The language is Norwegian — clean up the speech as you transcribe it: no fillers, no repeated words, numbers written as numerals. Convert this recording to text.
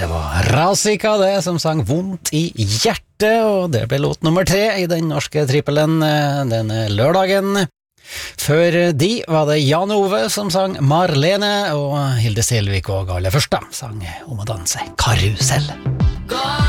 var Razika det som sang Vondt i hjertet, og det ble låt nummer 3 i den norske trippelen denne lørdagen. Før de var det Jan Ove som sang Marlene, og Hilde Selvik og Gale Førsta sang om å danse karusell.